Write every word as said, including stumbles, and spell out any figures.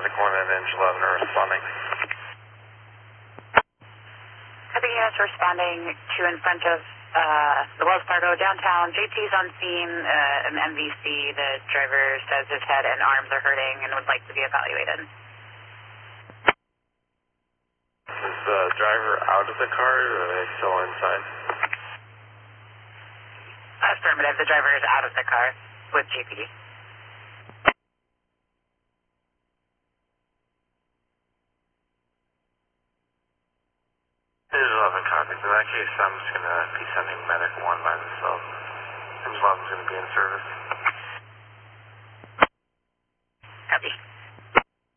Medic one and Engine eleven are responding. Copy units responding to in front of uh, the Wells Fargo downtown. J T's on scene, uh, an M V C. The driver says his head and arms are hurting and would like to be evaluated. Is the driver out of the car or are they still inside? Affirmative, the driver is out of the car with G P D. Engine eleven copies. In that case, I'm just going to be sending Medic one by themselves. Engine eleven's going to be in service.